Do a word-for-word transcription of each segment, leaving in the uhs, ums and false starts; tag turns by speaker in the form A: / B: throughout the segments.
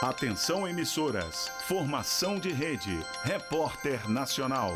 A: Atenção emissoras, formação de rede, Repórter Nacional.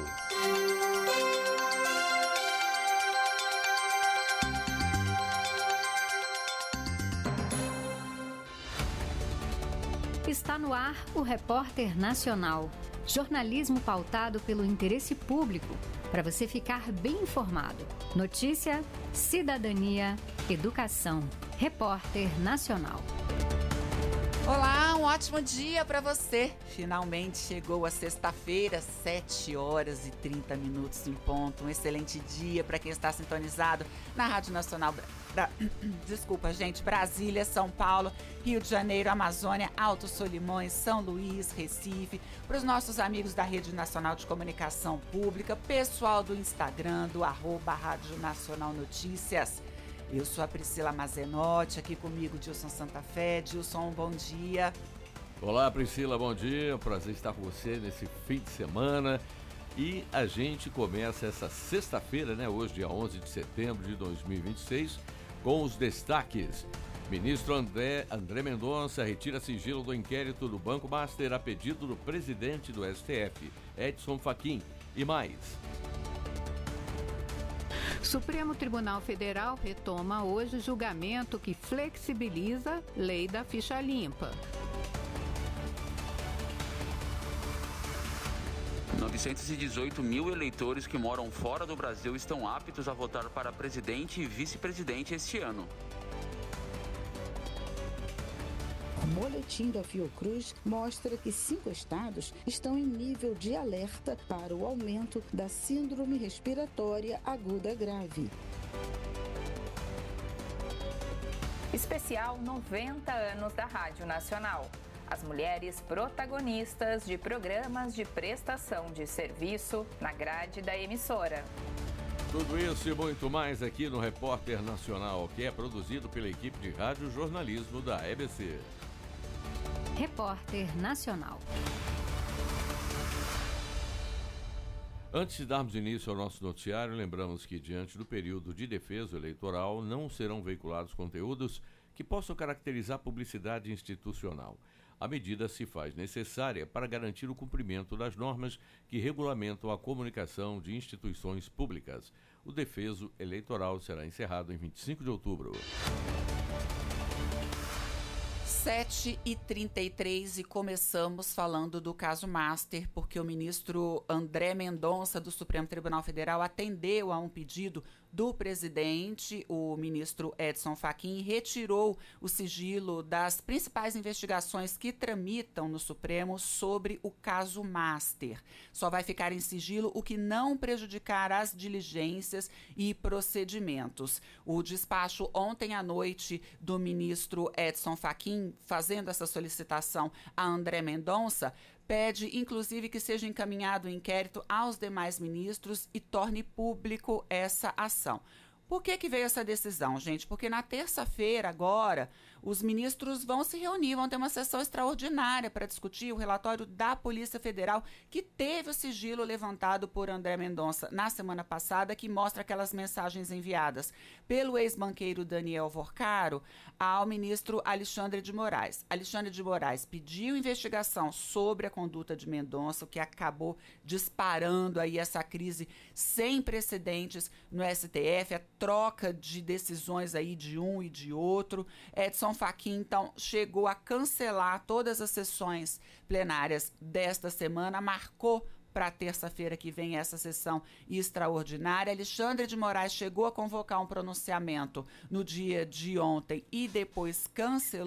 B: Está no ar o Repórter Nacional. Jornalismo pautado pelo interesse público, para você ficar bem informado. Notícia, cidadania, educação. Repórter Nacional.
C: Olá, um ótimo dia para você. Finalmente chegou a sexta-feira, sete horas e trinta minutos em ponto. Um excelente dia para quem está sintonizado na Rádio Nacional. Bra... Desculpa, gente. Brasília, São Paulo, Rio de Janeiro, Amazônia, Alto Solimões, São Luís, Recife. Para os nossos amigos da Rede Nacional de Comunicação Pública, pessoal do Instagram, do arroba Rádio Nacional Notícias. Eu sou a Priscila Mazenotti, aqui comigo Dilson Santa Fé. Dilson, bom dia.
D: Olá, Priscila, bom dia. Prazer estar com você nesse fim de semana. E a gente começa essa sexta-feira, né, hoje, dia onze de setembro de dois mil e vinte e seis, com os destaques. Ministro André, André Mendonça retira sigilo do inquérito do Banco Master a pedido do presidente do S T F, Edson Fachin, e mais.
E: Supremo Tribunal Federal retoma hoje julgamento que flexibiliza lei da ficha limpa.
F: novecentos e dezoito mil eleitores que moram fora do Brasil estão aptos a votar para presidente e vice-presidente este ano.
G: O boletim da Fiocruz mostra que cinco estados estão em nível de alerta para o aumento da síndrome respiratória aguda grave.
H: Especial noventa anos da Rádio Nacional. As mulheres protagonistas de programas de prestação de serviço na grade da emissora.
D: Tudo isso e muito mais aqui no Repórter Nacional, que é produzido pela equipe de rádio jornalismo da E B C.
B: Repórter Nacional.
D: Antes de darmos início ao nosso noticiário, lembramos que, diante do período de defesa eleitoral, não serão veiculados conteúdos que possam caracterizar publicidade institucional. A medida se faz necessária para garantir o cumprimento das normas que regulamentam a comunicação de instituições públicas. O defeso eleitoral será encerrado em vinte e cinco de outubro.
C: sete e trinta e três e começamos falando do caso Master, porque o ministro André Mendonça do Supremo Tribunal Federal atendeu a um pedido do presidente, o ministro Edson Fachin, retirou o sigilo das principais investigações que tramitam no Supremo sobre o caso Master. Só vai ficar em sigilo o que não prejudicar as diligências e procedimentos. O despacho ontem à noite do ministro Edson Fachin, fazendo essa solicitação a André Mendonça, pede, inclusive, que seja encaminhado o inquérito aos demais ministros e torne público essa ação. Por que que veio essa decisão, gente? Porque na terça-feira, agora, os ministros vão se reunir, vão ter uma sessão extraordinária para discutir o relatório da Polícia Federal, que teve o sigilo levantado por André Mendonça na semana passada, que mostra aquelas mensagens enviadas pelo ex-banqueiro Daniel Vorcaro ao ministro Alexandre de Moraes. Alexandre de Moraes pediu investigação sobre a conduta de Mendonça, o que acabou disparando aí essa crise sem precedentes no S T F, a troca de decisões aí de um e de outro. Edson Fachin, então, chegou a cancelar todas as sessões plenárias desta semana, marcou para terça-feira que vem essa sessão extraordinária. Alexandre de Moraes chegou a convocar um pronunciamento no dia de ontem e depois cancelou.